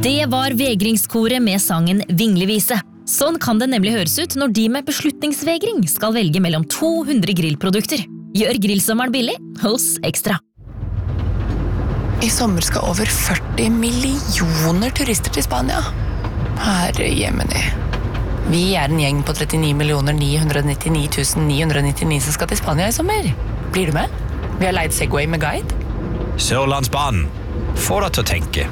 Det var vegringskoret med sangen Vingleviset. Sånn kan det nemlig høres ut når de med beslutningsvegring skal velge mellom 200 grillprodukter. Gjør grillsommeren billig hos Ekstra. I sommer skal over 40 millioner turister til Spania. Herre jemini. Vi en gjeng på 39 999 999 som skal til Spania i sommer. Blir du med? Vi har leid Segway med guide. Sørlandsbanen. Få deg til å tenke.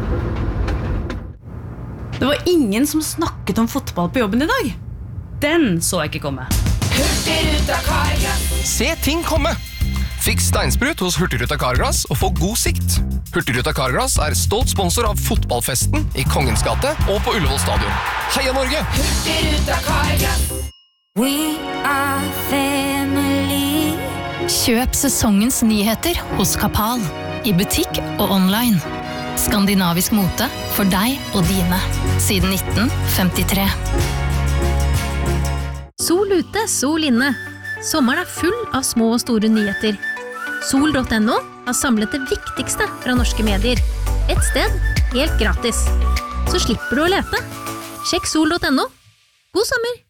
Det var ingen som snakket om fotball på jobben i dag. Den så jeg ikke komme. Hurtigruta Carglass. Se ting komme! Fiks steinsprut hos Hurtigruta Carglass og få god sikt. Hurtigruta Carglass stolt sponsor av fotballfesten i Kongens gate og på Ullevål stadion. Heia Norge! Hurtigruta Carglass. We are family. Kjøp sesongens nyheter hos Kapal. I butikk og online. Skandinavisk mote for deg og dine. Siden 1953. Sol ute, sol inne. Sommeren full av små og store nyheter. Sol.no har samlet det viktigste fra norske medier. Et sted, helt gratis. Så slipper du å lete. Sjekk sol.no. God sommer!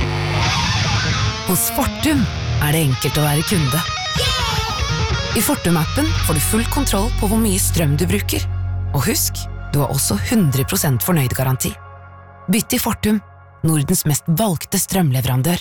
Hos Fortum det enkelt å være kunde. I Fortum-appen får du full kontroll på hvor mye strøm du bruker. Og husk, du har også 100% fornøyd-garanti. Bytt til Fortum, Nordens mest valgte strømleverandør.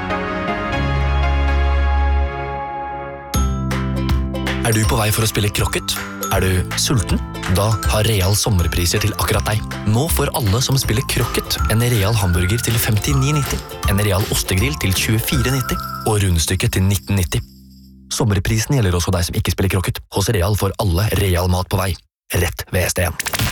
Du på vei for å spille krokket? Du sulten? Da har Real sommerpriser til akkurat deg. Nå får alle som spiller krokket en Real hamburger til 59,90, en Real ostegrill til 24,90 og rundstykke til 19,90. Sommerprisen gjelder også deg som ikke spiller krokket. Hos Real får alle Real mat på vei. Rett ved SDN.